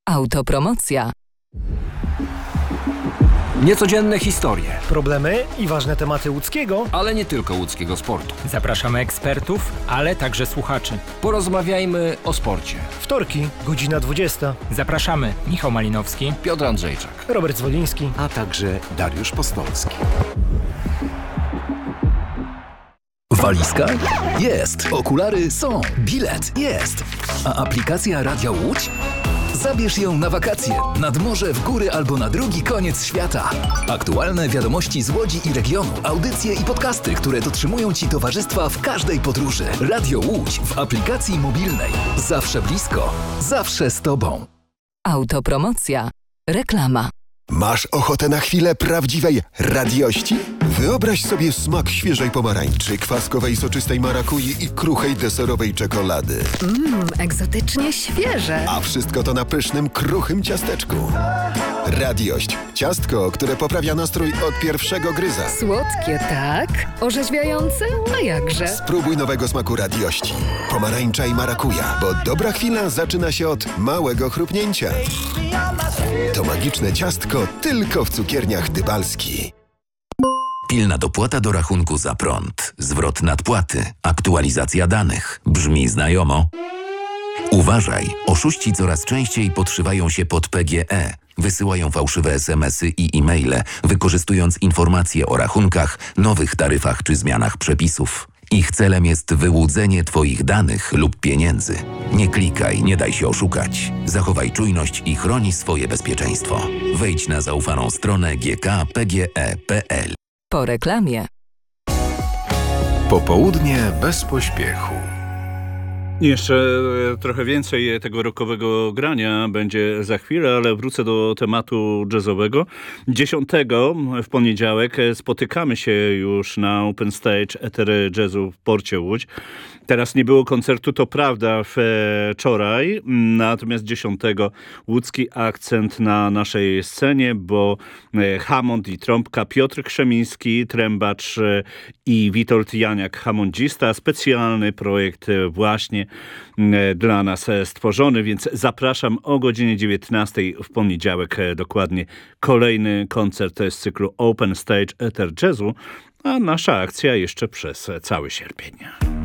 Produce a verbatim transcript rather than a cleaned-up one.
Autopromocja. Niecodzienne historie, problemy i ważne tematy łódzkiego, ale nie tylko łódzkiego sportu. Zapraszamy ekspertów, ale także słuchaczy. Porozmawiajmy o sporcie. Wtorki, godzina dwudziesta. Zapraszamy Michał Malinowski, Piotr Andrzejczak, Robert Zwoliński, a także Dariusz Postolski. Walizka? Jest. Okulary są. Bilet? Jest. A aplikacja Radia Łódź? Zabierz ją na wakacje, nad morze, w góry albo na drugi koniec świata. Aktualne wiadomości z Łodzi i regionu, audycje i podcasty, które dotrzymują Ci towarzystwa w każdej podróży. Radio Łódź w aplikacji mobilnej. Zawsze blisko, zawsze z Tobą. Autopromocja. Reklama. Masz ochotę na chwilę prawdziwej radiości? Wyobraź sobie smak świeżej pomarańczy, kwaskowej soczystej marakui i kruchej deserowej czekolady. Mmm, egzotycznie świeże. A wszystko to na pysznym, kruchym ciasteczku. Radiość. Ciastko, które poprawia nastrój od pierwszego gryza. Słodkie, tak? Orzeźwiające? A jakże? Spróbuj nowego smaku radiości. Pomarańcza i marakuja, bo dobra chwila zaczyna się od małego chrupnięcia. To magiczne ciastko tylko w cukierniach Dybalski. Pilna dopłata do rachunku za prąd, zwrot nadpłaty, aktualizacja danych. Brzmi znajomo? Uważaj, oszuści coraz częściej podszywają się pod P G E. Wysyłają fałszywe es em esy i e-maile, wykorzystując informacje o rachunkach, nowych taryfach czy zmianach przepisów. Ich celem jest wyłudzenie Twoich danych lub pieniędzy. Nie klikaj, nie daj się oszukać. Zachowaj czujność i chroni swoje bezpieczeństwo. Wejdź na zaufaną stronę g k kropka p g e kropka p l. Po reklamie. Popołudnie bez pośpiechu. Jeszcze trochę więcej tego rockowego grania będzie za chwilę, ale wrócę do tematu jazzowego. dziesiątego w poniedziałek spotykamy się już na Open Stage Eter Jazzu w Porcie Łódź. Teraz nie było koncertu, to prawda, wczoraj, natomiast dziesiątego łódzki akcent na naszej scenie, bo Hammond i trąbka, Piotr Krzemiński, trębacz i Witold Janiak, hamondzista. Specjalny projekt właśnie dla nas stworzony, więc zapraszam o godzinie dziewiętnastej w poniedziałek dokładnie kolejny koncert z cyklu Open Stage Eter Jazzu, a nasza akcja jeszcze przez cały sierpień.